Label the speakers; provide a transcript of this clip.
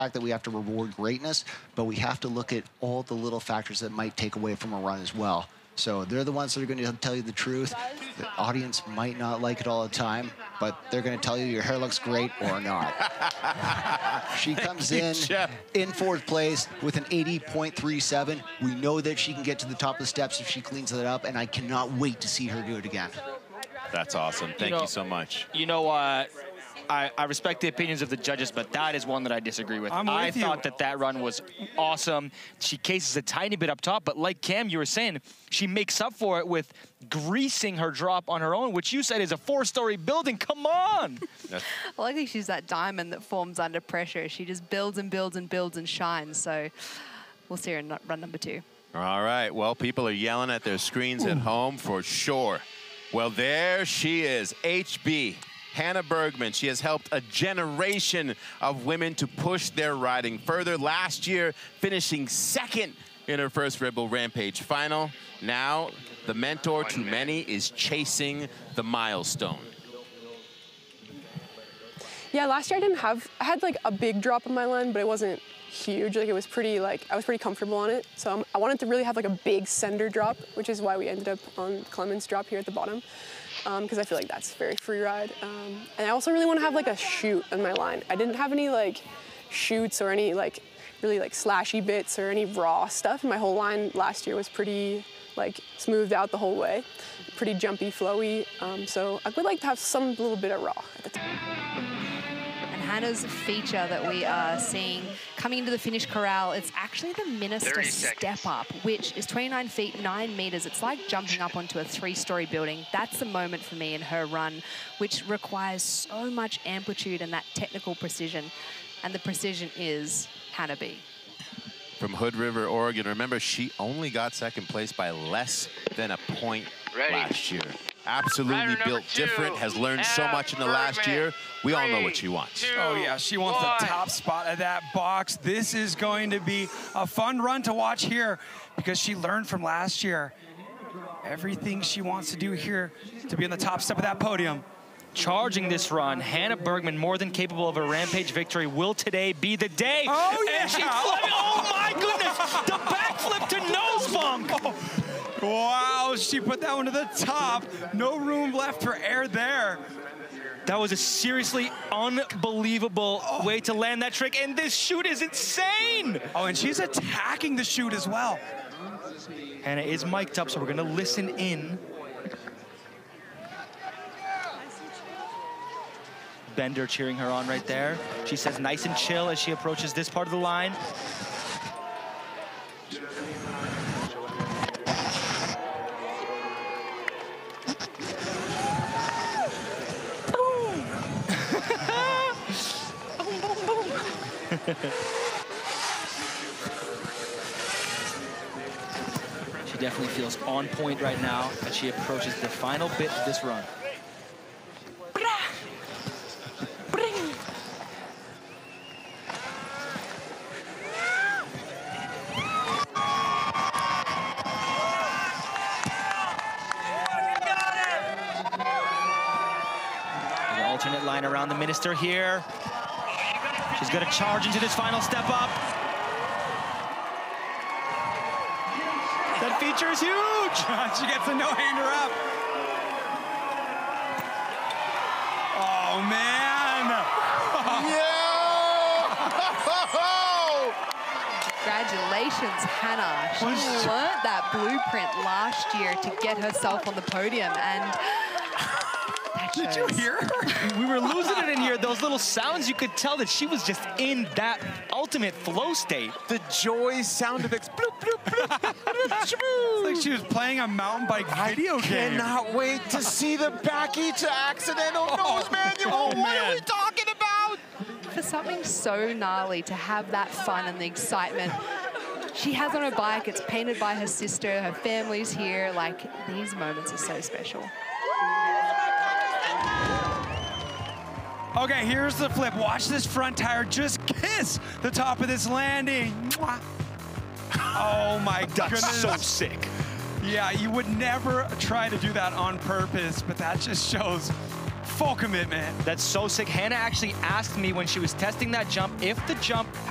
Speaker 1: fact that we have to reward greatness, but we have to look at all the little factors that might take away from a run as well. So they're the ones that are going to tell you the truth. The audience might not like it all the time, but they're going to tell you your hair looks great or not. She comes in fourth place with an 80.37. We know that she can get to the top of the steps if she cleans it up, and I cannot wait to see her do it again.
Speaker 2: That's awesome. Thank you so much.
Speaker 3: You know what? I respect the opinions of the judges, but that is one that I disagree with. I thought that run was awesome. She cases a tiny bit up top, but like Cam, you were saying, she makes up for it with greasing her drop on her own, which you said is a 4-story building. Come on!
Speaker 4: I like that she's that diamond that forms under pressure. She just builds and builds and builds and shines. So we'll see her in run number 2.
Speaker 2: All right. Well, people are yelling at their screens at home for sure. Well, there she is, HB. Hannah Bergman. She has helped a generation of women to push their riding further. Last year, finishing second in her first Red Bull Rampage final. Now, the mentor to many is chasing the milestone.
Speaker 5: Yeah, last year I had like a big drop on my line, but it wasn't huge. Like it was pretty, I was pretty comfortable on it. So I wanted to really have like a big sender drop, which is why we ended up on Clemens drop here at the bottom. Because I feel like that's very free ride. And I also really want to have like a shoot on my line. I didn't have any like shoots or any like really like slashy bits or any raw stuff. My whole line last year was pretty like smoothed out the whole way, pretty jumpy, flowy. So I would like to have some little bit of raw at the top.
Speaker 4: Hannah's feature that we are seeing coming into the finish corral, it's actually the Minister step up, which is 29 feet, 9 meters. It's like jumping up onto a 3-story building. That's the moment for me in her run, which requires so much amplitude and that technical precision. And the precision is Hannah B.
Speaker 2: From Hood River, Oregon. Remember, she only got second place by less than a point last year. Absolutely built different, has learned so much in the last year. We all know what she wants.
Speaker 6: Oh yeah, she wants the top spot of that box. This is going to be a fun run to watch here because she learned from last year. Everything she wants to do here to be on the top step of that podium.
Speaker 3: Charging this run, Hannah Bergman, more than capable of a Rampage victory. Will today be the day?
Speaker 6: Oh yeah!
Speaker 3: And she oh my goodness! The backflip to nose bump!
Speaker 6: Wow, she put that one to the top. No room left for air there.
Speaker 3: That was a seriously unbelievable way to land that trick, and this shoot is insane!
Speaker 6: Oh, and she's attacking the shoot as well.
Speaker 3: Hannah is mic'd up, so we're gonna listen in. Bender cheering her on right there. She says nice and chill as she approaches this part of the line. She definitely feels on point right now as she approaches the final bit of this run. The alternate line around the Minister here. She's going to charge into this final step up. That feature is huge.
Speaker 6: She gets a no-hander up. Oh, man.
Speaker 4: Congratulations, Hannah. She learned that blueprint last year to get herself on the podium, and
Speaker 6: did you hear her?
Speaker 3: We were losing it in here. Those little sounds, you could tell that she was just in that ultimate flow state.
Speaker 2: The joy sound effects. Bloop, bloop, bloop.
Speaker 6: It's like she was playing a mountain bike video game.
Speaker 2: I cannot wait to see the backy to accidental nose manual. What are we talking about?
Speaker 4: For something so gnarly to have that fun and the excitement she has on her bike, it's painted by her sister, her family's here. Like, these moments are so special.
Speaker 6: Okay, here's the flip. Watch this front tire just kiss the top of this landing. Mwah. Oh my goodness.
Speaker 3: That's so sick.
Speaker 6: Yeah, you would never try to do that on purpose, but that just shows full commitment.
Speaker 3: That's so sick. Hannah actually asked me when she was testing that jump if the jump